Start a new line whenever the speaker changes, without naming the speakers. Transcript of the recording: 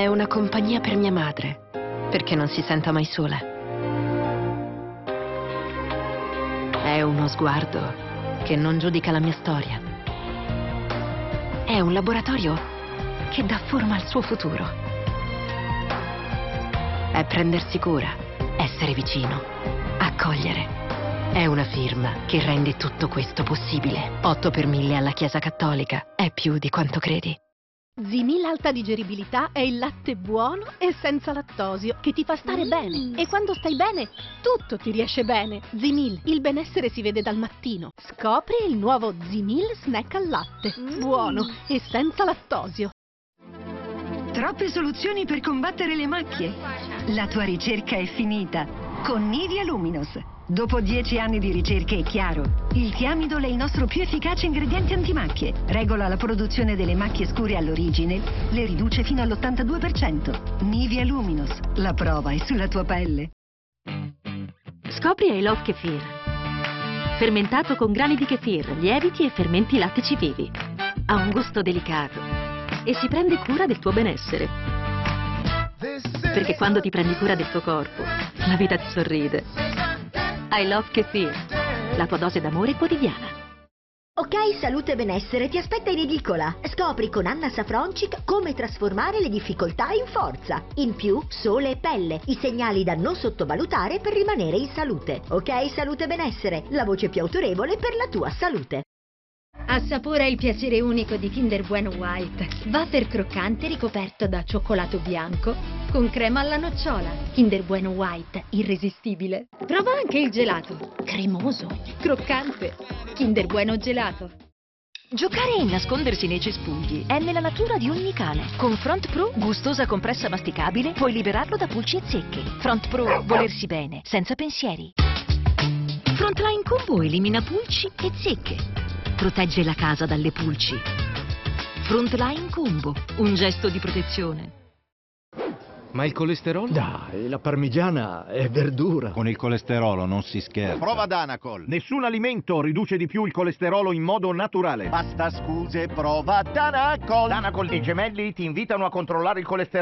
una compagnia per mia madre, perché non si senta mai sola. È uno sguardo che non giudica la mia storia. È un laboratorio che dà forma al suo futuro. È prendersi cura, essere vicino, accogliere. È una firma che rende tutto questo possibile. 8 per 1000 alla Chiesa Cattolica. È più di quanto credi.
Zimil Alta Digeribilità è il latte buono e senza lattosio che ti fa stare bene. E quando stai bene, tutto ti riesce bene. Zimil, il benessere si vede dal mattino. Scopri il nuovo Zimil Snack al latte. Buono e senza lattosio.
Troppe soluzioni per combattere le macchie. La tua ricerca è finita con Nivea Luminous. Dopo 10 anni di ricerche è chiaro, il Thiamidol è il nostro più efficace ingrediente antimacchie. Regola la produzione delle macchie scure all'origine, le riduce fino all'82%. Nivea Luminous, la prova è sulla tua pelle.
Scopri I Love Kefir. Fermentato con grani di kefir, lieviti e fermenti lattici vivi. Ha un gusto delicato e si prende cura del tuo benessere. Perché quando ti prendi cura del tuo corpo, la vita ti sorride. I Love Kefir, la tua dose d'amore quotidiana.
Ok, salute e benessere ti aspetta in edicola. Scopri con Anna Safroncic come trasformare le difficoltà in forza. In più, sole e pelle, i segnali da non sottovalutare per rimanere in salute. Ok, salute e benessere, la voce più autorevole per la tua salute.
Assapora il piacere unico di Kinder Bueno White. Wafer croccante ricoperto da cioccolato bianco con crema alla nocciola. Kinder Bueno White, irresistibile. Prova anche il gelato. Cremoso, croccante. Kinder Bueno Gelato.
Giocare e nascondersi nei cespugli è nella natura di ogni cane. Con Front Pro, gustosa compressa masticabile, puoi liberarlo da pulci e zecche. Front Pro, volersi bene, senza pensieri. Frontline Combo elimina pulci e zecche. Protegge la casa dalle pulci. Frontline Combo, un gesto di protezione.
Ma il colesterolo?
Dai, la parmigiana è verdura.
Con il colesterolo non si scherza.
Prova Danacol.
Nessun alimento riduce di più il colesterolo in modo naturale.
Basta scuse, prova Danacol.
Danacol e i gemelli ti invitano a controllare il colesterolo.